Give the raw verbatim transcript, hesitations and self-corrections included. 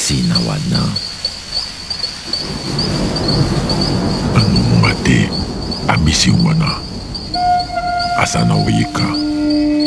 sina wana. Anong mati, amisi wana. Asa na wika.